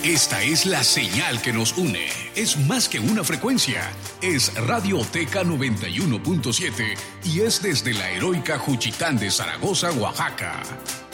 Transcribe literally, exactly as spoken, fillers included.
Esta es la señal que nos une. Es más que una frecuencia. Es Radioteca noventa y uno punto siete y es desde la heroica Juchitán de Zaragoza, Oaxaca.